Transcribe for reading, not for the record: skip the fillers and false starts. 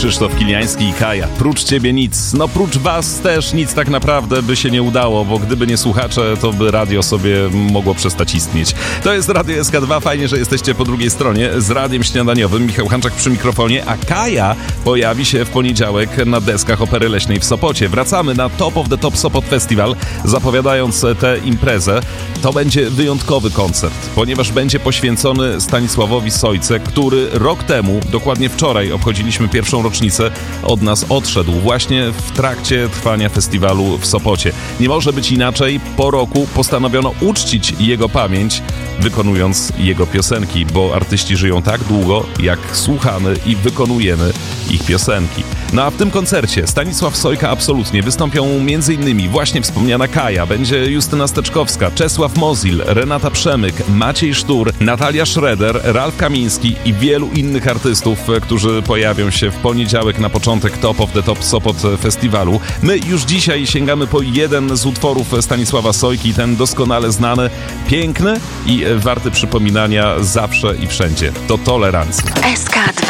Krzysztof Kiliański i Kaja. Prócz ciebie nic. No prócz was też nic tak naprawdę by się nie udało, bo gdyby nie słuchacze, to by radio sobie mogło przestać istnieć. To jest Radio SK2. Fajnie, że jesteście po drugiej stronie z radiem śniadaniowym. Michał Hanczak przy mikrofonie, a Kaja pojawi się w poniedziałek na deskach Opery Leśnej w Sopocie. Wracamy na Top of the Top Sopot Festival, zapowiadając tę imprezę. To będzie wyjątkowy koncert, ponieważ będzie poświęcony Stanisławowi Sojce, który rok temu, dokładnie wczoraj, obchodziliśmy pierwszą rocznicę, od nas odszedł właśnie w trakcie trwania festiwalu w Sopocie. Nie może być inaczej, po roku postanowiono uczcić jego pamięć, wykonując jego piosenki, bo artyści żyją tak długo, jak słuchamy i wykonujemy ich piosenki. No a w tym koncercie Stanisław Sojka absolutnie wystąpią m.in. właśnie wspomniana Kaja, będzie Justyna Steczkowska, Czesław Mozil, Renata Przemyk, Maciej Sztur, Natalia Schroeder, Ralf Kamiński i wielu innych artystów, którzy pojawią się w poniedziałek na początek Top of the Top Sopot Festiwalu. My już dzisiaj sięgamy po jeden z utworów Stanisława Sojki, ten doskonale znany, piękny i warty przypominania zawsze i wszędzie. To Tolerancja. SK2